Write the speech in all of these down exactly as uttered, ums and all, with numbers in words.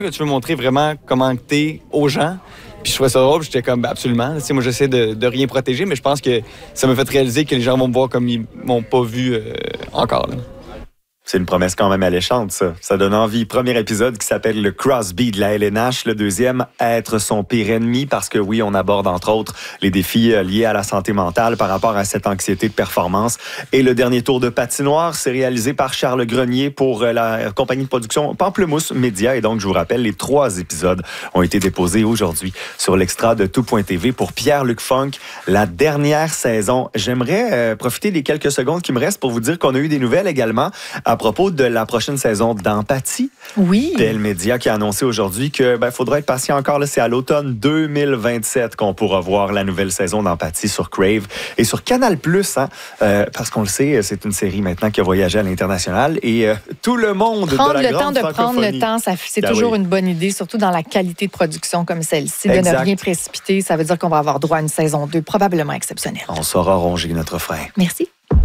Tu veux montrer vraiment comment t'es aux gens. Puis je trouvais ça drôle, j'étais comme, ben absolument. Tu sais, moi, j'essaie de, de rien protéger, mais je pense que ça m'a fait réaliser que les gens vont me voir comme ils m'ont pas vu euh, encore. Là. C'est une promesse quand même alléchante, ça. Ça donne envie. Premier épisode qui s'appelle le Crosby de la L N H. Le deuxième, être son pire ennemi, parce que oui, on aborde entre autres les défis liés à la santé mentale par rapport à cette anxiété de performance. Et le dernier tour de patinoire, c'est réalisé par Charles Grenier pour la compagnie de production Pamplemousse Média. Et donc, je vous rappelle, les trois épisodes ont été déposés aujourd'hui sur l'extra de tout point t v pour Pierre-Luc Funk. La dernière saison. J'aimerais euh, profiter des quelques secondes qui me restent pour vous dire qu'on a eu des nouvelles également à propos de la prochaine saison d'Empathie. Oui. Bell Media qui a annoncé aujourd'hui que ben faudra être patient encore. Là, c'est à l'automne deux mille vingt-sept qu'on pourra voir la nouvelle saison d'Empathie sur Crave et sur Canal plus, hein, euh, parce qu'on le sait, c'est une série maintenant qui a voyagé à l'international et euh, tout le monde prendre de la le grande temps de prendre le temps, ça, c'est ben toujours oui. une bonne idée, surtout dans la qualité de production comme celle-ci. De Exact. ne rien précipiter, ça veut dire qu'on va avoir droit à une saison deux probablement exceptionnelle. On saura ronger notre frein. Merci.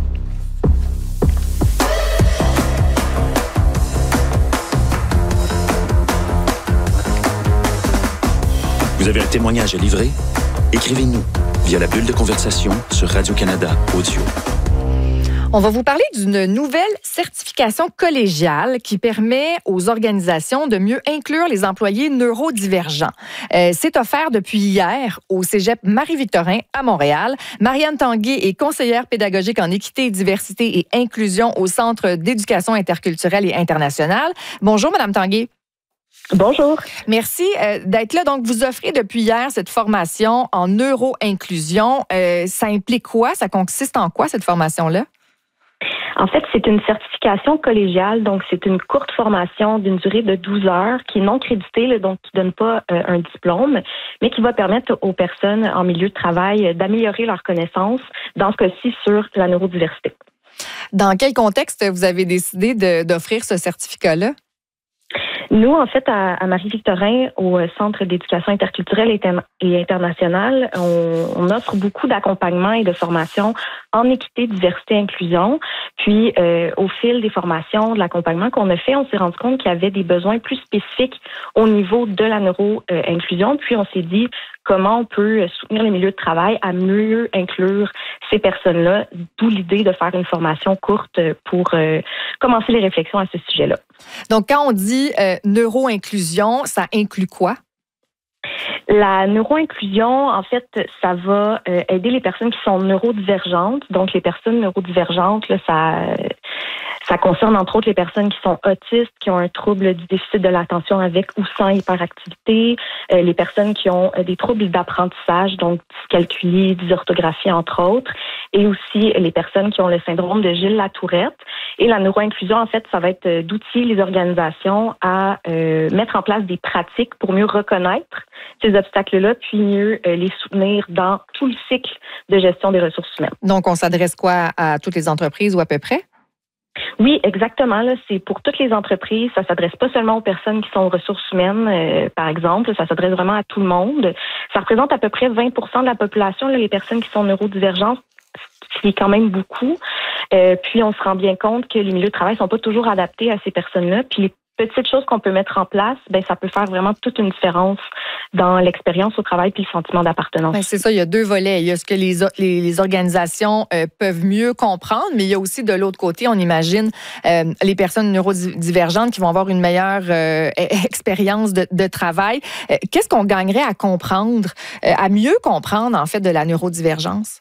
Vous avez un témoignage à livrer? Écrivez-nous via la bulle de conversation sur Radio-Canada Audio. On va vous parler d'une nouvelle certification collégiale qui permet aux organisations de mieux inclure les employés neurodivergents. Euh, c'est offert depuis hier au Cégep Marie-Victorin à Montréal. Marianne Tanguay est conseillère pédagogique en équité, diversité et inclusion au Centre d'éducation interculturelle et internationale. Bonjour, Madame Tanguay. Bonjour. Merci euh, d'être là. Donc, vous offrez depuis hier cette formation en neuro-inclusion. Euh, ça implique quoi? Ça consiste en quoi, cette formation-là? En fait, c'est une certification collégiale, donc c'est une courte formation d'une durée de douze heures qui est non créditée, là, donc qui ne donne pas euh, un diplôme, mais qui va permettre aux personnes en milieu de travail d'améliorer leurs connaissances, dans ce cas-ci sur la neurodiversité. Dans quel contexte vous avez décidé de, d'offrir ce certificat-là? Nous, en fait, à, à Marie-Victorin, au Centre d'éducation interculturelle et, inter- et internationale, on, on offre beaucoup d'accompagnement et de formation en équité, diversité, inclusion. Puis, euh, au fil des formations, de l'accompagnement qu'on a fait, on s'est rendu compte qu'il y avait des besoins plus spécifiques au niveau de la neuro-inclusion. Puis, on s'est dit comment on peut soutenir les milieux de travail à mieux inclure ces personnes-là, d'où l'idée de faire une formation courte pour euh, commencer les réflexions à ce sujet-là. Donc, quand on dit euh, neuro-inclusion, ça inclut quoi? La neuro-inclusion, en fait, ça va euh, aider les personnes qui sont neurodivergentes. Donc, les personnes neurodivergentes, là, ça, ça concerne entre autres les personnes qui sont autistes, qui ont un trouble du déficit de l'attention avec ou sans hyperactivité, euh, les personnes qui ont euh, des troubles d'apprentissage, donc dyscalculie, dysorthographie, entre autres, et aussi les personnes qui ont le syndrome de Gilles-Latourette. Et la neuro-inclusion, en fait, ça va être d'outiller les organisations à euh, mettre en place des pratiques pour mieux reconnaître ces obstacles-là, puis mieux euh, les soutenir dans tout le cycle de gestion des ressources humaines. Donc, on s'adresse quoi à toutes les entreprises ou à peu près? Oui, exactement. Là, c'est pour toutes les entreprises. Ça s'adresse pas seulement aux personnes qui sont aux ressources humaines, euh, par exemple. Ça s'adresse vraiment à tout le monde. Ça représente à peu près vingt pour cent de la population, là, les personnes qui sont neurodivergentes, ce qui est quand même beaucoup. Euh, puis, on se rend bien compte que les milieux de travail sont pas toujours adaptés à ces personnes-là. Puis, les petites choses qu'on peut mettre en place, ben ça peut faire vraiment toute une différence dans l'expérience au travail puis le sentiment d'appartenance. Ben c'est ça, il y a deux volets. Il y a ce que les, les, les organisations euh, peuvent mieux comprendre, mais il y a aussi de l'autre côté, on imagine, euh, les personnes neurodivergentes qui vont avoir une meilleure euh, expérience de, de travail. Euh, qu'est-ce qu'on gagnerait à comprendre, euh, à mieux comprendre, en fait, de la neurodivergence?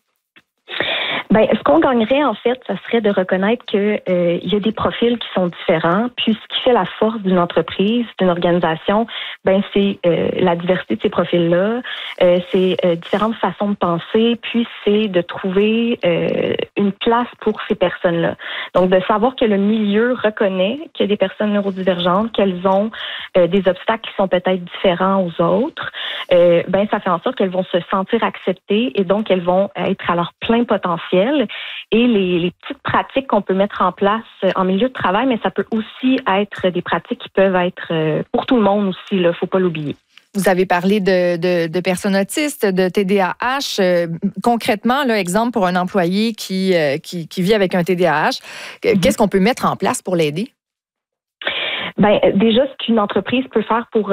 Ben, ce qu'on gagnerait, en fait, ça serait de reconnaître qu'il euh, y a des profils qui sont différents. Puis, ce qui fait la force d'une entreprise, d'une organisation, ben c'est euh, la diversité de ces profils-là, euh, c'est euh, différentes façons de penser, puis c'est de trouver euh, une place pour ces personnes-là. Donc, de savoir que le milieu reconnaît qu'il y a des personnes neurodivergentes, qu'elles ont euh, des obstacles qui sont peut-être différents aux autres, euh, ben ça fait en sorte qu'elles vont se sentir acceptées et donc elles vont être à leur plein potentiel. Et les, les petites pratiques qu'on peut mettre en place en milieu de travail, mais ça peut aussi être des pratiques qui peuvent être pour tout le monde aussi, il ne faut pas l'oublier. Vous avez parlé de, de, de personnes autistes, de T D A H. Euh, concrètement, là, exemple pour un employé qui, euh, qui, qui vit avec un T D A H, mm-hmm. Qu'est-ce qu'on peut mettre en place pour l'aider? Ben déjà, ce qu'une entreprise peut faire pour